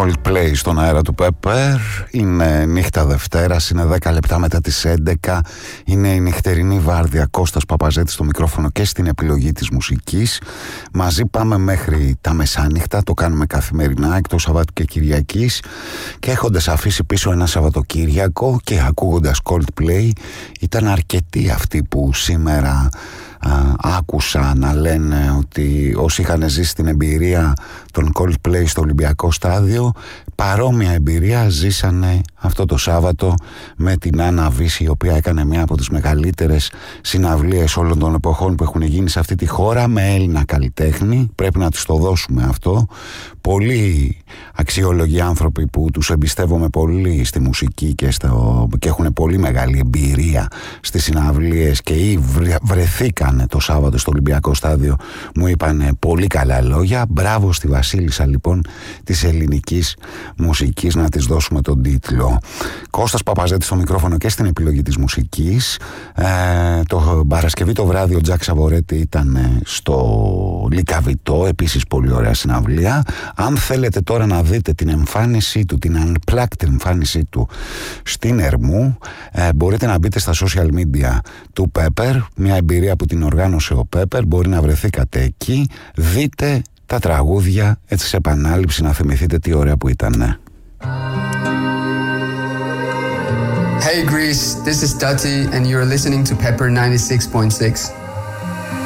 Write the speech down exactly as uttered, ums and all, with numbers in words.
Coldplay στον αέρα του Pepper. Είναι νύχτα Δευτέρας, είναι δέκα λεπτά μετά τις έντεκα. Είναι η νυχτερινή βάρδια. Κώστας Παπαζέτης στο μικρόφωνο και στην επιλογή της μουσικής. Μαζί πάμε μέχρι τα μεσάνυχτα. Το κάνουμε καθημερινά εκτός Σαββάτου και Κυριακής. Και έχοντας αφήσει πίσω ένα Σαββατοκύριακο και ακούγοντας Coldplay, ήταν αρκετοί αυτοί που σήμερα Α, άκουσα να λένε ότι όσοι είχαν ζήσει την εμπειρία των Coldplay στο Ολυμπιακό Στάδιο, παρόμοια εμπειρία ζήσανε αυτό το Σάββατο με την Άννα Βύση, η οποία έκανε μια από τις μεγαλύτερες συναυλίες όλων των εποχών που έχουν γίνει σε αυτή τη χώρα, με Έλληνα καλλιτέχνη. Πρέπει να τους το δώσουμε αυτό. Πολλοί αξιόλογοι άνθρωποι που τους εμπιστεύομαι πολύ στη μουσική και, στο, και έχουν πολύ μεγάλη εμπειρία στις συναυλίες και ή βρεθήκαν το Σάββατο στο Ολυμπιακό Στάδιο, μου είπαν πολύ καλά λόγια. Μπράβο στη βασίλισσα λοιπόν της ελληνικής μουσικής, να της δώσουμε τον τίτλο. Κώστας Παπαζέτης στο μικρόφωνο και στην επιλογή της μουσικής. ε, Το Παρασκευή το βράδυ ο Τζακ Σαβορέτη ήταν στο Λυκαβητό, επίσης πολύ ωραία συναυλία. Αν θέλετε τώρα να δείτε την εμφάνισή του, την unplugged εμφάνισή του στην Ερμού, ε, μπορείτε να μπείτε στα social media του Pepper, μια εμπειρία που την οργάνωσε ο Pepper. Μπορεί να βρεθήκατε εκεί, δείτε τα τραγούδια έτσι σε επανάληψη, να θυμηθείτε τι ωραία που ήταν. Hey Greece, this is Dati and you're listening to Pepper ninety-six point six.